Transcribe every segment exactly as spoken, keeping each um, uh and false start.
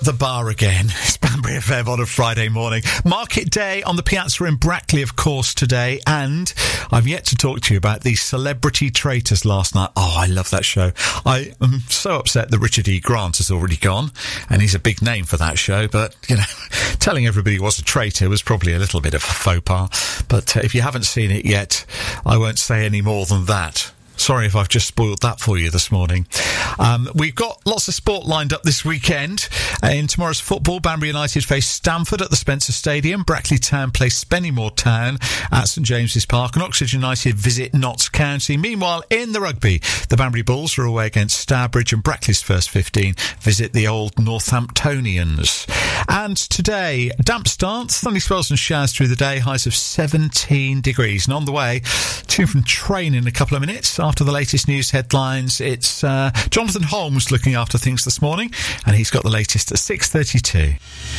The bar again. It's Banbury F M on a Friday morning. Market day on the Piazza in Brackley, of course, today. And I've yet to talk to you about the Celebrity Traitors last night. Oh, I love that show. I am so upset that Richard E. Grant has already gone. And he's a big name for that show. But, you know, telling everybody he was a traitor was probably a little bit of a faux pas. But uh, if you haven't seen it yet, I won't say any more than that. Sorry if I've just spoiled that for you this morning. Um, we've got lots of sport lined up this weekend. Uh, in tomorrow's football, Banbury United face Stamford at the Spencer Stadium. Brackley Town play Spennymoor Town at St James's Park. And Oxford United visit Notts County. Meanwhile, in the rugby, the Banbury Bulls are away against Stourbridge, and Brackley's first fifteen visit the old Northamptonians. And today, damp start, sunny spells and showers through the day, highs of seventeen degrees. And on the way, to from train in a couple of minutes. After the latest news headlines, it's uh, Jonathan Holmes looking after things this morning, and he's got the latest at six thirty-two.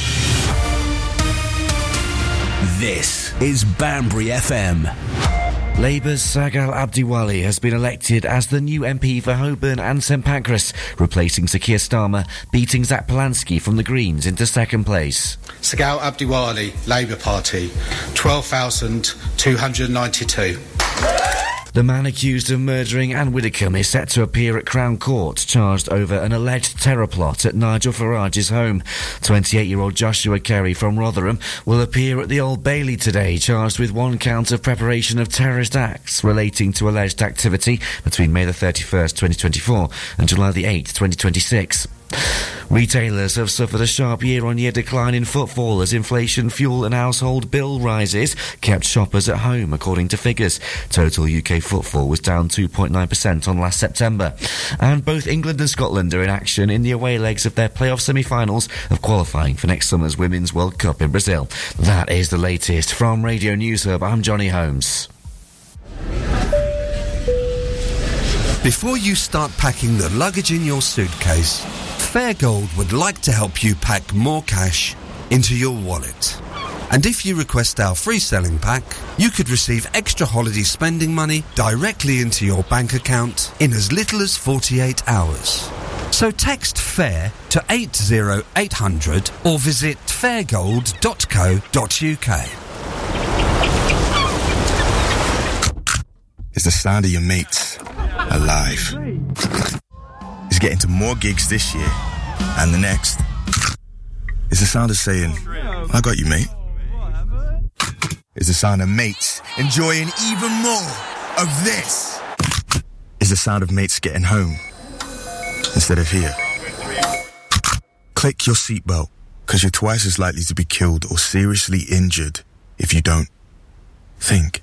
This is Banbury F M. Labour's Sagal Abdiwali has been elected as the new M P for Holborn and St Pancras, replacing Sir Keir Starmer, beating Zach Polanski from the Greens into second place. Sagal Abdiwali, Labour Party, twelve thousand two hundred ninety-two. The man accused of murdering Anne Widdecombe is set to appear at Crown Court, charged over an alleged terror plot at Nigel Farage's home. twenty-eight-year-old Joshua Kerry from Rotherham will appear at the Old Bailey today, charged with one count of preparation of terrorist acts relating to alleged activity between May the thirty-first, twenty twenty-four and July the eighth, twenty twenty-six. Retailers have suffered a sharp year-on-year decline in footfall as inflation, fuel and household bill rises kept shoppers at home, according to figures. Total U K footfall was down two point nine percent on last September. And both England and Scotland are in action in the away legs of their playoff semi-finals of qualifying for next summer's Women's World Cup in Brazil. That is the latest from Radio News Hub. I'm Johnny Holmes. Before you start packing the luggage in your suitcase, Fairgold would like to help you pack more cash into your wallet. And if you request our free selling pack, you could receive extra holiday spending money directly into your bank account in as little as forty-eight hours. So text FAIR to eight zero eight hundred or visit fairgold dot co dot uk. It's the sound of your mates alive. It's getting to more gigs this year and the next. It's the sound of saying, I got you, mate. It's the sound of mates enjoying even more of this. It's the sound of mates getting home instead of here. Click your seatbelt, because you're twice as likely to be killed or seriously injured if you don't. Think.